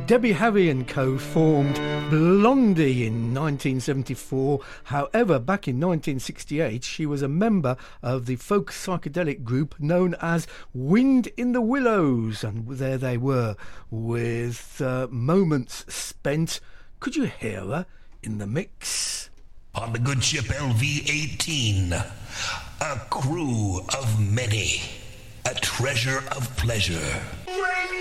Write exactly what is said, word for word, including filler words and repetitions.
Debbie Harry and co formed Blondie in nineteen seventy-four. However, back in nineteen sixty-eight, she was a member of the folk psychedelic group known as Wind in the Willows. And there they were with uh, Moments Spent. Could you hear her in the mix? On the good ship L V eighteen, a crew of many, a treasure of pleasure.